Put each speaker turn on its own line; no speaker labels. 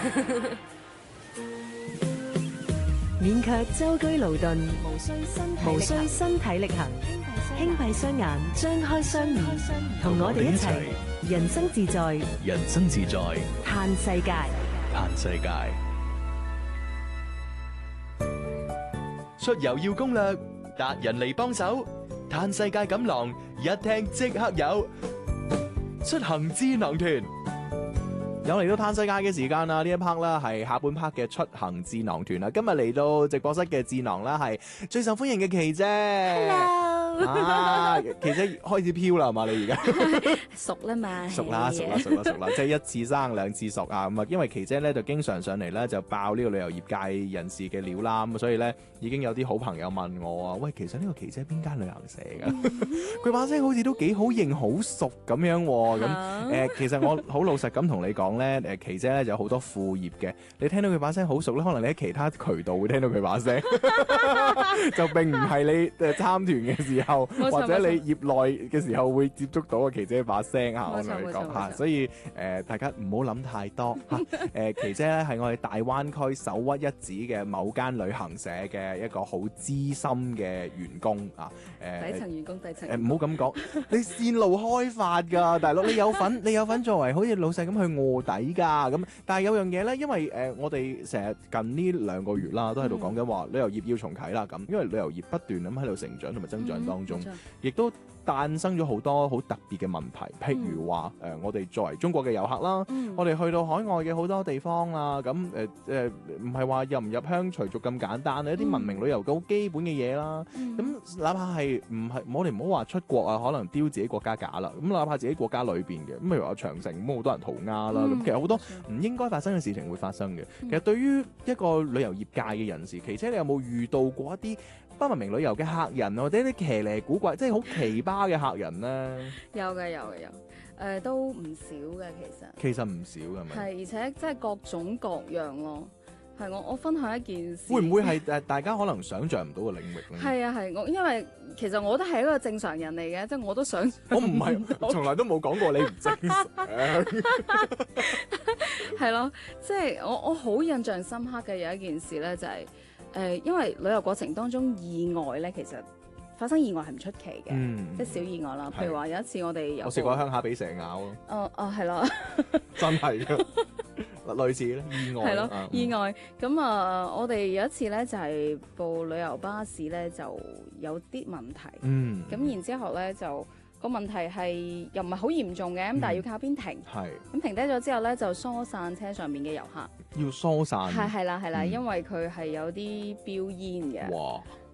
免卻舟車勞頓，無需身體力行，輕閉雙眼，張開雙耳，同我哋一齊人生自在，
人生自在，
嘆世界。
嘆世界。出遊要攻略，達人嚟幫手，嘆世界錦囊一聽即刻有，出行智囊團。
有嚟到嘆世界嘅時間啦，呢一 part 啦係下半 part 嘅出行智囊團啦。今日嚟到直播室嘅智囊啦係最受歡迎嘅琪姐。
Hello，
琪姐開始飄啦係嘛？你而家
熟啦嘛？
熟啦，即係一次生兩次熟啊！咁啊，因為琪姐咧就經常上嚟咧就爆呢個旅遊業界人士嘅料啦，咁所以咧已經有啲好朋友問我啊，喂，其實呢個琪姐邊間旅行社㗎？佢把聲好似都幾好認好熟咁樣喎。咁其實我好老實咁同你講。咧琪姐咧就有好多副業嘅，你聽到佢把聲好熟咧，可能你喺其他渠道會聽到佢把聲，就並唔係你參團嘅時候，或者你業內嘅時候會接觸到嘅琪姐把聲嚇，我同你講嚇，所以大家唔好諗太多嚇。琪姐咧係我哋大灣區首屈一指嘅某間旅行社嘅一個好資深嘅員工啊，
底層員工，底層
唔好咁講，你線路開發㗎，大佬，你有份作為好似老細咁去臥底㗎咁，但係有樣嘢咧，因為我哋成日近呢2個月啦，都喺度講緊話旅遊業要重啟啦咁，因為旅遊業不斷咁喺度成長同埋增長當中，亦都誕生咗好多好特別嘅問題，譬如話我哋作為中國嘅遊客啦，我哋去到海外嘅好多地方啦，咁唔係話入唔入鄉隨俗咁簡單，一啲文明旅遊嘅好基本嘅嘢啦，咁哪怕係我哋唔好話出國啊，可能丟自己國家架啦，咁哪怕自己國家裏邊嘅，咁譬如話長城咁好多人塗鴉啦，咁其實好多唔應該發生嘅事情會發生嘅。其實對於一個旅遊業界嘅人士，琪姐你有冇遇到過一啲不文明旅遊嘅客人，或者啲騎呢古怪，即係好奇葩嘅客人咧？
有嘅，都唔少嘅
其實唔少嘅，咪
係，而且即係各種各樣咯。係我分享一件事，
會唔會係大家可能想像唔到嘅領域咧？
係啊，我因為其實我都係一個正常人嚟嘅，即係我都想
我唔係，從來都冇講過你唔正常。
係咯，即係我好印象深刻嘅有一件事咧，就係因為旅遊過程當中意外咧，其實發生意外係唔出奇嘅，即係小意外啦。譬如話有一次我哋
我試過鄉下俾蛇咬咯。
係咯，
真係嘅。類似咧意外，
係咯意外咁啊！我哋有一次咧就係部旅遊巴士咧就有啲問題，咁然之後咧就個問題係又唔係好嚴重嘅，咁但係要靠邊停，咁停低咗之後咧就疏散車上面嘅遊客，
要疏散，
係啦，因為佢係有啲飆煙嘅。哇！